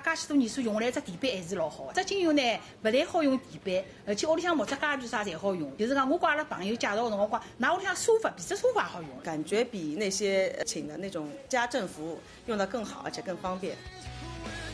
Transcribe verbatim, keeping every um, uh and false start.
介许多年数用下来，只地板还是老好的。这精油呢，不但好用地板，而且屋里向木质家具啥侪好用。就是讲，我跟阿拉朋友介绍的辰光，讲，㑚屋里向沙发、皮质沙发好用， 感觉比那些请的那种家政服务用的更好，而且更方便。